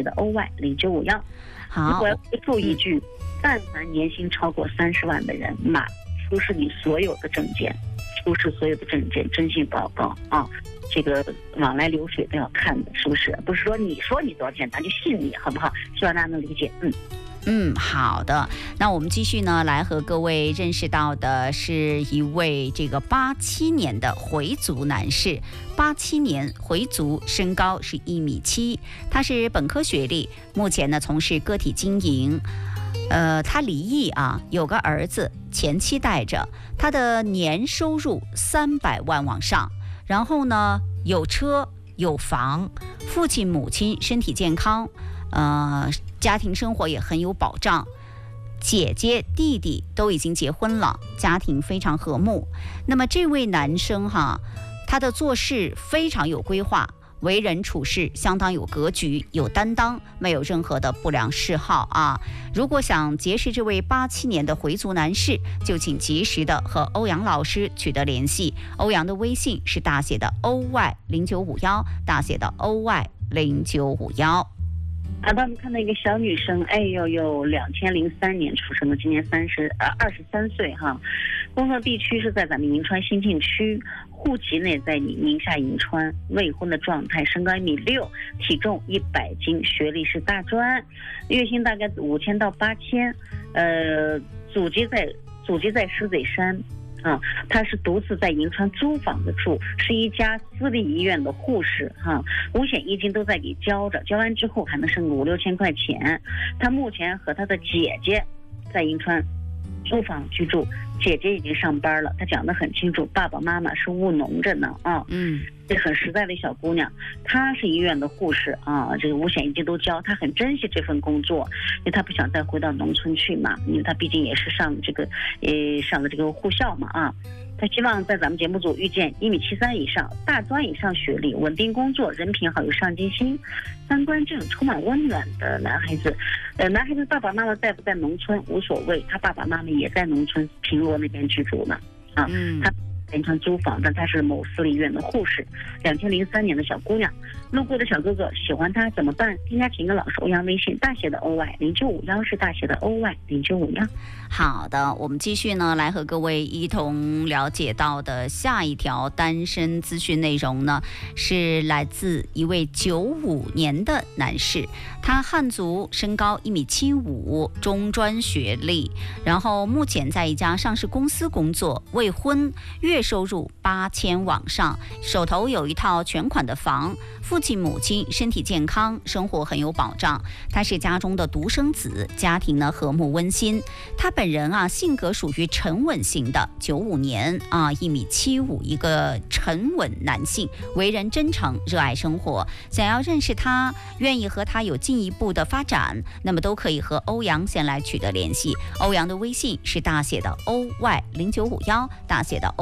的 OY0951。 好， 我要回复一句，但凡年薪超过30万的人，出示你所有的证件，征信报告啊，这个往来流水都要看的，是不是？不是说你说你多少钱，咱就信你，好不好？希望大家能理解。 好的。那我们继续呢，来和各位认识到的是一位这个87年的回族男士。87年回族，身高是1.7米，他是本科学历，目前呢从事个体经营。他离异啊，有个儿子，前妻带着，他的年收入300万往上，然后呢有车有房，父亲母亲身体健康，家庭生活也很有保障，姐姐弟弟都已经结婚了，家庭非常和睦。那么这位男生他的做事非常有规划，为人处事相当有格局，有担当，没有任何的不良嗜好啊。如果想结识这位87年的回族男士，就请及时的和欧阳老师取得联系。欧阳的微信是大写的 OY0951，大写的 OY0951。 好的，我们看到一个小女生，2003年出生的，今年23岁哈，工作地区是在咱们银川新晋区，户籍呢在宁夏银川，未婚的状态，身高1.6米，体重100斤，学历是大专，月薪大概5000到8000，祖籍在狮子山。他是独自在银川租房子住，是一家私立医院的护士五险一金都在给交着，交完之后还能剩个5、6千块钱。他目前和他的姐姐在银川租房居住，姐姐已经上班了，她讲得很清楚，爸爸妈妈是务农着呢这很实在的小姑娘。她是医院的护士这个五险一金都交，她很珍惜这份工作，因为她不想再回到农村去嘛，因为她毕竟也是上了这个护校嘛他希望在咱们节目组遇见1.73米以上，大专以上学历，稳定工作，人品好，有上进心，三观正，充满温暖的男孩子。男孩子爸爸妈妈在不在农村无所谓，他爸爸妈妈也在农村平罗那边居住呢他银川租房，但她是某私立医院的护士，2003年的小姑娘。路过的小哥哥喜欢她怎么办？添加情感老师欧阳微信，大写的 OY0951，是大写的 OY0951。 好的，我们继续呢，来和各位一同了解到的下一条单身资讯内容呢，是来自一位95年的男士，他汉族，身高1.75米，中专学历，然后目前在一家上市公司工作，未婚，月收入8000往上，手头有一套全款的房，父亲母亲身体健康，生活很有保障。他是家中的独生子，家庭呢和睦温馨。他本人性格属于沉稳型的，95年1.75米，一个沉稳男性，为人真诚，热爱生活。想要认识他，愿意和他有进一步的发展，那么都可以和欧阳先来取得联系。欧阳的微信是大写的 OY0951，大写的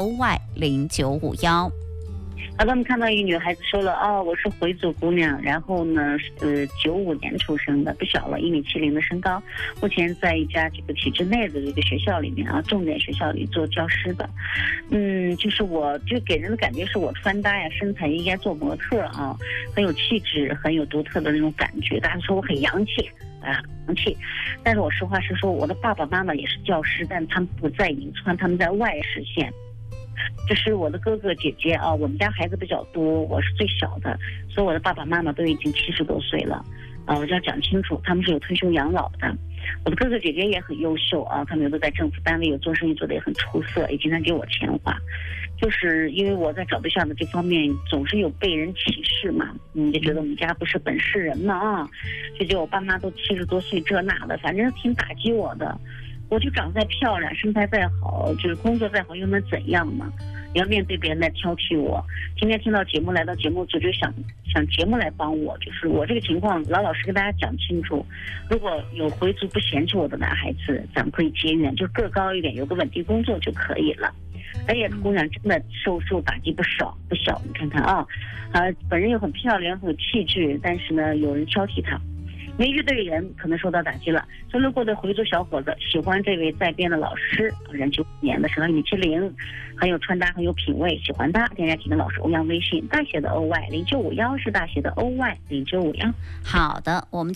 OY0951。 好的，我们看到一个女孩子说了我是回族姑娘，然后呢95年出生的，不小了，1.70米的身高，目前在一家这个体制内的这个学校里面重点学校里做教师的。就是我就给人的感觉是我穿搭呀，身材应该做模特很有气质，很有独特的那种感觉。大家说我很洋气洋气，但是我实话实说，我的爸爸妈妈也是教师，但他们不在银川，他们在外市县。这是我的哥哥姐姐我们家孩子比较多，我是最小的，所以我的爸爸妈妈都已经70多岁了我就要讲清楚，他们是有退休养老的。我的哥哥姐姐也很优秀他们有的在政府单位有做生意做得也很出色，也经常给我钱花。就是因为我在找对象的这方面总是有被人歧视嘛，就觉得我们家不是本市人嘛就觉得我爸妈都70多岁这那的，反正挺打击我的。我就长再漂亮，身材再好，就是工作再好，又能怎样嘛？也要面对别人来挑剔我。今天听到节目，来到节目组，就想节目来帮我，就是我这个情况，老实跟大家讲清楚。如果有回族不嫌弃我的男孩子，咱们可以结缘，就个高一点，有个稳定工作就可以了。而且姑娘真的受打击不小，你看看本人又很漂亮，很有气质，但是呢，有人挑剔她。没遇对人，可能受到打击了。所以路过的回族小伙子喜欢这位在编的老师，人95年的，身高1.70米，很有穿搭，很有品味，喜欢他。添加几个老师欧阳微信，大写的 OY0951，是大写的 OY0951。 好的，我们